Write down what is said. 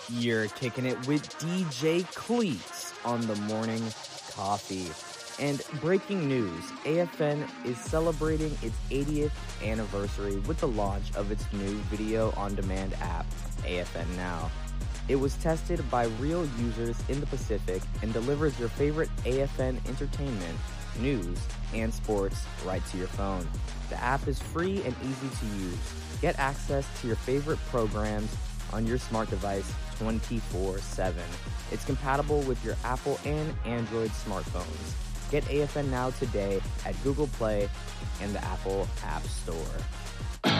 You're kicking it with DJ Cleats on the morning coffee. And breaking news, AFN is celebrating its 80th anniversary with the launch of its new video on demand app, AFN Now. It was tested by real users in the Pacific and delivers your favorite AFN entertainment, news, and sports right to your phone. The app is free and easy to use. Get access to your favorite programs on your smart device 24/7. It's compatible with your Apple and Android smartphones. Get AFN Now today at Google Play and the Apple App Store.